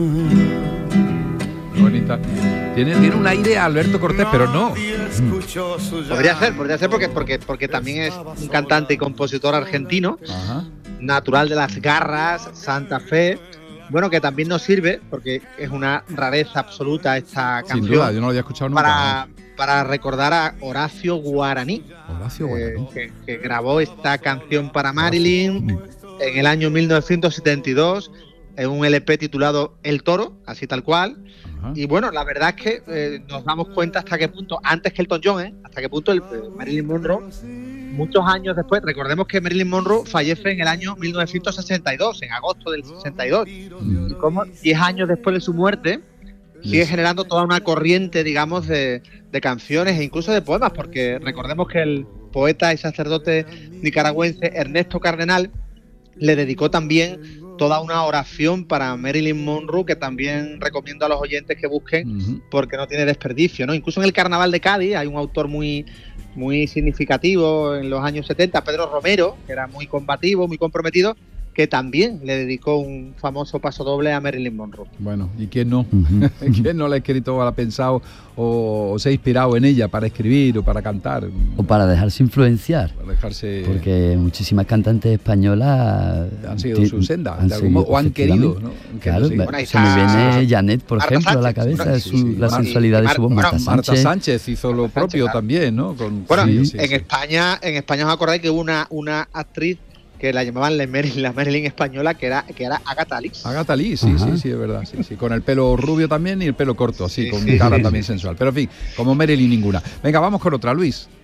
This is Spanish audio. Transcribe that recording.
Bonita. Tiene un aire a Alberto Cortés, pero no. Podría ser porque también es un cantante y compositor argentino, Ajá. natural de Las Garras, Santa Fe. Bueno, que también nos sirve, porque es una rareza absoluta esta canción. Sin duda, yo no lo había escuchado nunca. Para recordar a Horacio Guaraní, Horacio Guaraní. que grabó esta canción para Marilyn en el año 1972, en un LP titulado El Toro, así tal cual. Ajá. Y bueno, la verdad es que nos damos cuenta hasta qué punto, antes que Elton John, hasta qué punto Marilyn Monroe, muchos años después, recordemos que Marilyn Monroe fallece en el año 1962, en agosto del 62, y como 10 años después de su muerte, sigue generando toda una corriente, digamos, de canciones e incluso de poemas, porque recordemos que el poeta y sacerdote nicaragüense Ernesto Cardenal le dedicó también toda una oración para Marilyn Monroe, que también recomiendo a los oyentes que busquen, porque no tiene desperdicio, ¿no? Incluso en el Carnaval de Cádiz hay un autor muy significativo en los años 70, Pedro Romero, que era muy combativo, muy comprometido, que también le dedicó un famoso pasodoble a Marilyn Monroe. Bueno, ¿y quién no? ¿Quién no la ha escrito, o la ha pensado o se ha inspirado en ella para escribir o para cantar? O para dejarse influenciar. Para dejarse... Porque muchísimas cantantes españolas han seguido su senda, o han querido, ¿no? Claro, se me viene Janet, por Marta ejemplo, Sánchez, a la cabeza, la sensualidad de su voz. Marta Sánchez hizo lo propio también, ¿no? En España os acordáis que hubo una actriz que la llamaban la Marilyn española, que era Agatha Liz. Agatha Liz, sí, es verdad. Sí. Con el pelo rubio también y el pelo corto, así, con cara también sensual. Pero en fin, como Marilyn ninguna. Venga, vamos con otra, Luis.